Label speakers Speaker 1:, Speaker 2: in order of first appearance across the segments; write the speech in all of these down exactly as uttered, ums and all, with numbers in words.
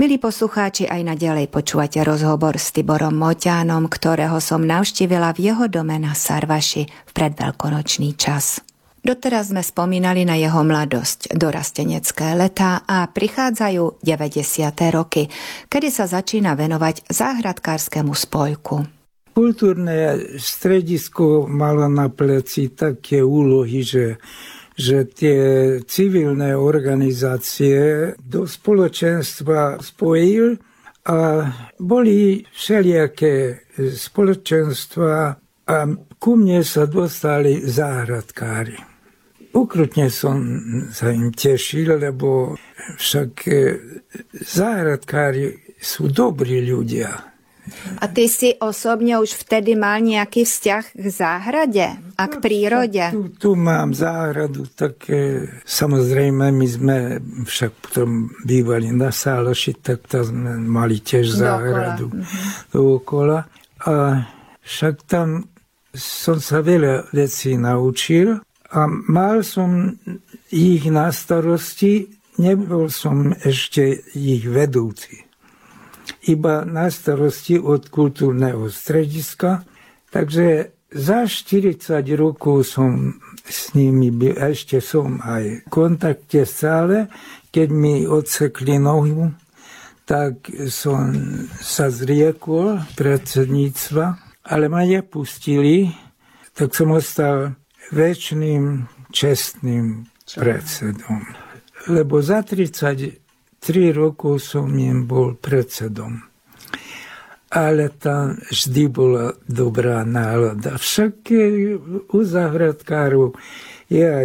Speaker 1: Milí poslucháči, aj naďalej počúvate rozhovor s Tiborom Moťánom, ktorého som navštívila v jeho dome na Sarvaši v predveľkonočný čas. Doteraz sme spomínali na jeho mladosť, dorastenecké letá a prichádzajú deväťdesiate roky, kedy sa začína venovať záhradkárskému spolku.
Speaker 2: Kultúrne stredisko malo na pleci také úlohy, že že tie civilné organizácie do spoločenstva spojil a boli všelijaké spoločenstva a ku mne sa dostali záhradkári. Ukrutne som sa im tešil, lebo však záhradkári sú dobrí ľudia.
Speaker 1: A ty si osobne už vtedy mal nejaký vzťah k záhrade a k prírode?
Speaker 2: Tu, tu mám záhradu, tak e, samozrejme my sme však potom bývali na Sáloši, tak tam sme mali tiež záhradu dookola. A však tam som sa veľa vecí naučil a mal som ich na starosti, nebol som ešte ich vedúci. Iba na starosti od kultúrneho strediska. Takže za štyridsať rokov som s nimi byl, ešte som aj v kontakte stále. Keď mi odsekli nohu, tak som sa zriekol predsedníctva, ale ma nepustili, tak som ostal večným, čestným predsedom. Lebo za tridsať Tri rokov som im bol predsedom. Ale tam vždy bola dobrá nálada. Však u záhradkárov je aj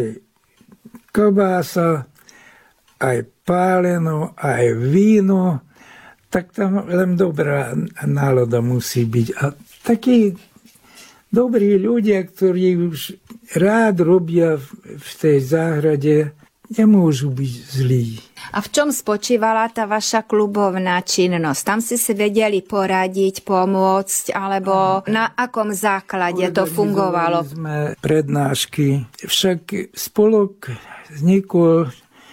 Speaker 2: klobása, aj páleno, aj víno. Tak tam len dobrá nálada musí byť. A takí dobrí ľudia, ktorí už rád robia v tej záhrade, nemôžu byť zlí.
Speaker 1: A v čom spočívala tá vaša klubovná činnosť? Tam si si vedeli poradiť, pomôcť, alebo na akom základe to fungovalo?
Speaker 2: Sme prednášky. Však spolok vznikol v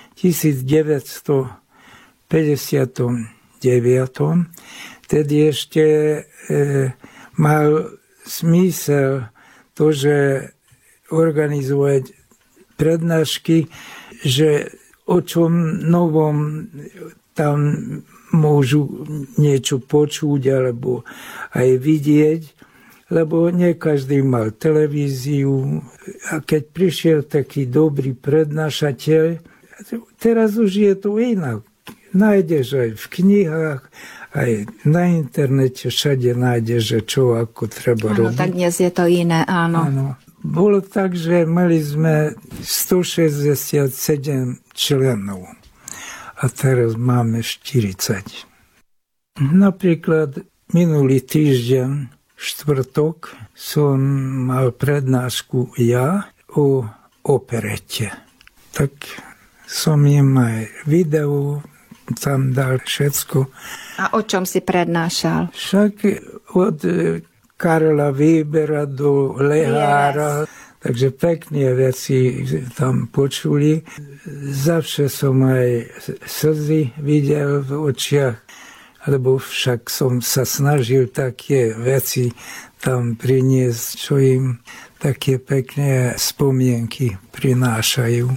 Speaker 2: tisícdeväťstopäťdesiatdeväť. Tedy ešte e, mal smysel to, že organizovať prednášky, že o čom novom tam môžu niečo počuť alebo aj vidieť, lebo nie každý mal televíziu. A keď prišiel taký dobrý prednášateľ, teraz už je to inak. Nájdeš aj v knihách, aj na internete, všade nájdeš, že čo ako treba
Speaker 1: áno,
Speaker 2: robiť.
Speaker 1: Tak dnes je to iné, áno.
Speaker 2: áno. Bolo tak, že mali sme stošesťdesiatsedem členov a teraz máme štyridsať. Napríklad minulý týždeň, štvrtok, som mal prednášku ja o operete. Tak som im aj video tam dal všetko.
Speaker 1: A o čom si prednášal?
Speaker 2: Však od Karla Webera do Lehára, yes. Takže pekné veci tam počuli. Zavše som aj slzy videl v očiach, lebo však som sa snažil také veci tam priniesť, čo im také pekné spomienky prinášajú.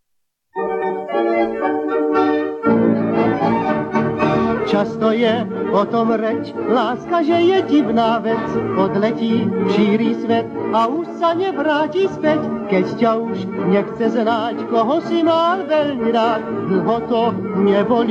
Speaker 3: Často je o tom reč, láska, že je divná vec. Odletí, šíri svet a už sa nevráti späť. Keď ťa už nechce znáť, koho si mal veľmi rád, dlho to neboli.